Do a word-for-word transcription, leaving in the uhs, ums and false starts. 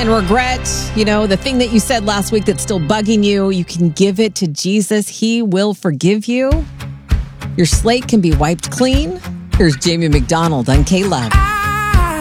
And regret, you know, the thing that you said last week that's still bugging you, you can give it to Jesus. He will forgive you. Your slate can be wiped clean. Here's Jamie McDonald on K-Love.